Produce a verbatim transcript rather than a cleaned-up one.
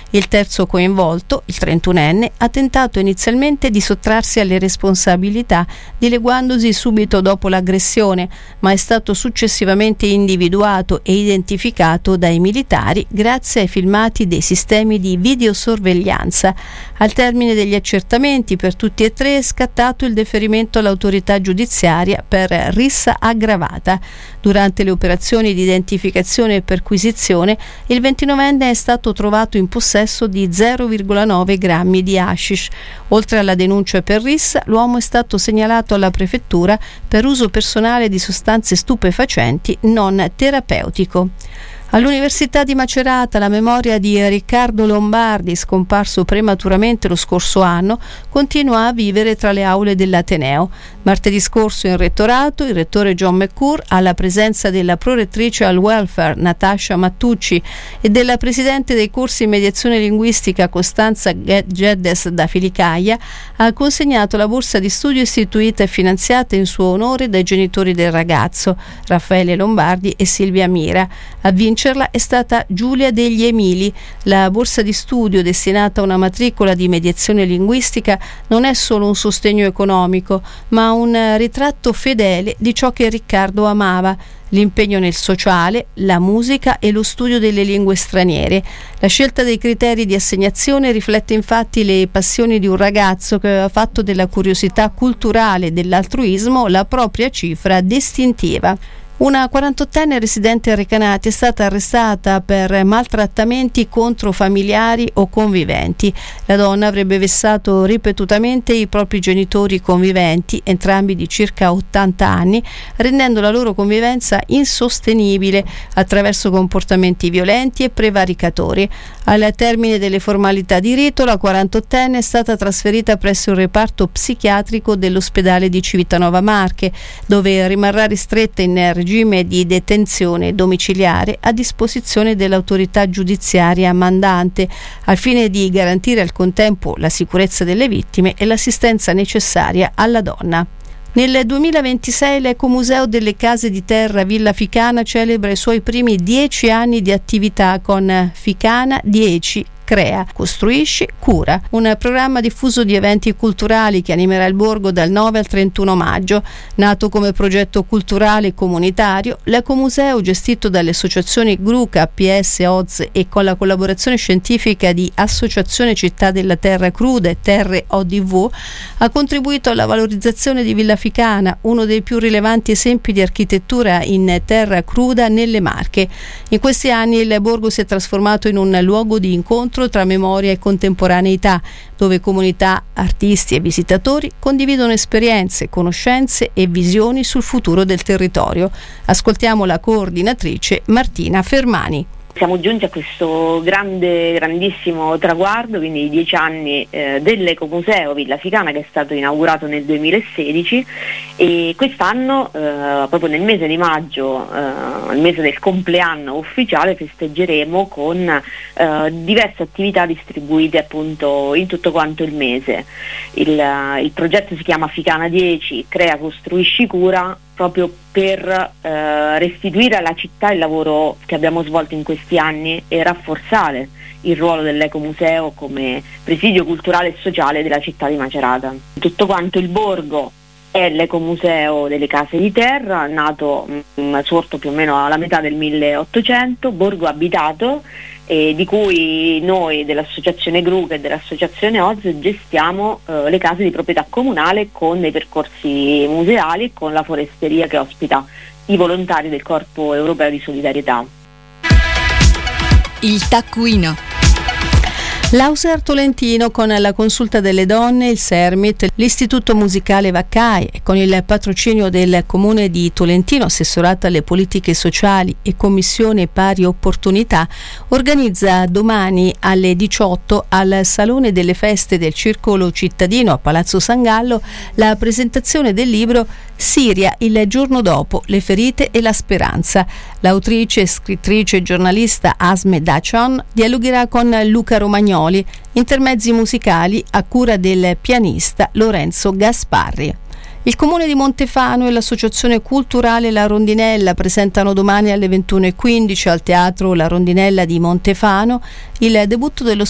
Il terzo coinvolto, il trentunenne, ha tentato inizialmente di sottrarsi alle responsabilità, dileguandosi subito dopo l'aggressione, ma è stato successivamente individuato e identificato dai militari grazie ai filmati dei sistemi di videosorveglianza. Al termine degli accertamenti per tutti e tre è scattato il deferimento all'autorità giudiziaria per rissa aggravata. Durante le operazioni di identificazione e perquisizione, il ventinovenne è stato trovato in possesso di zero virgola nove grammi di hashish. Oltre alla denuncia per rissa, l'uomo è stato segnalato alla prefettura per uso personale di sostanze stupefacenti non terapeutico. All'Università di Macerata la memoria di Riccardo Lombardi, scomparso prematuramente lo scorso anno, continua a vivere tra le aule dell'Ateneo. Martedì scorso in rettorato il rettore John McCour, alla presenza della prorettrice al welfare Natascia Mattucci e della presidente dei corsi in mediazione linguistica Costanza Geddes da Filicaia, ha consegnato la borsa di studio istituita e finanziata in suo onore dai genitori del ragazzo, Raffaele Lombardi e Silvia Mira. A vincerla è stata Giulia degli Emili. La borsa di studio, destinata a una matricola di mediazione linguistica, non è solo un sostegno economico, ma un ritratto fedele di ciò che Riccardo amava: l'impegno nel sociale, la musica e lo studio delle lingue straniere. La scelta dei criteri di assegnazione riflette infatti le passioni di un ragazzo che aveva fatto della curiosità culturale e dell'altruismo la propria cifra distintiva. Una quarantottenne residente a Recanati è stata arrestata per maltrattamenti contro familiari o conviventi. La donna avrebbe vessato ripetutamente i propri genitori conviventi, entrambi di circa ottanta anni, rendendo la loro convivenza insostenibile attraverso comportamenti violenti e prevaricatori. Al termine delle formalità di rito, la quarantottenne è stata trasferita presso il reparto psichiatrico dell'ospedale di Civitanova Marche, dove rimarrà ristretta in regime di detenzione domiciliare a disposizione dell'autorità giudiziaria mandante, al fine di garantire al contempo la sicurezza delle vittime e l'assistenza necessaria alla donna. Nel duemilaventisei l'Ecomuseo delle Case di Terra Villa Ficana celebra i suoi primi dieci anni di attività con Ficana dieci. Crea, costruisci, cura, un programma diffuso di eventi culturali che animerà il borgo dal nove al trentuno maggio. Nato come progetto culturale comunitario, l'Ecomuseo, gestito dalle associazioni Gruca, P S, O Z e con la collaborazione scientifica di Associazione Città della Terra Cruda e Terre O D V, ha contribuito alla valorizzazione di Villa Ficana, uno dei più rilevanti esempi di architettura in terra cruda nelle Marche. In questi anni il borgo si è trasformato in un luogo di incontro tra memoria e contemporaneità, dove comunità, artisti e visitatori condividono esperienze, conoscenze e visioni sul futuro del territorio. Ascoltiamo la coordinatrice Martina Fermani. Siamo giunti a questo grande, grandissimo traguardo, quindi i dieci anni eh, dell'Ecomuseo Villa Ficana, che è stato inaugurato nel duemilasedici, e quest'anno, eh, proprio nel mese di maggio, eh, il mese del compleanno ufficiale, festeggeremo con eh, diverse attività distribuite appunto in tutto quanto il mese. Il, il progetto si chiama Ficana dieci, crea, costruisci, cura, proprio per eh, restituire alla città il lavoro che abbiamo svolto in questi anni e rafforzare il ruolo dell'Ecomuseo come presidio culturale e sociale della città di Macerata. Tutto quanto il borgo è l'Ecomuseo delle Case di Terra, nato, mh, sorto più o meno alla metà del milleottocento, borgo abitato, eh, di cui noi dell'associazione Gruca e dell'associazione O Z gestiamo eh, le case di proprietà comunale con dei percorsi museali e con la foresteria che ospita i volontari del Corpo Europeo di Solidarietà. Il taccuino. L'Auser Tolentino, con la Consulta delle Donne, il Sermit, l'Istituto Musicale Vaccai e con il patrocinio del Comune di Tolentino, Assessorato alle Politiche Sociali e Commissione Pari Opportunità, organizza domani alle diciotto al Salone delle Feste del Circolo Cittadino a Palazzo San Gallo la presentazione del libro Siria, il giorno dopo, le ferite e la speranza. L'autrice, scrittrice e giornalista Asme Dachon dialogherà con Luca Romagnoli, intermezzi musicali a cura del pianista Lorenzo Gasparri. Il Comune di Montefano e l'Associazione Culturale La Rondinella presentano domani alle ventuno e quindici al Teatro La Rondinella di Montefano il debutto dello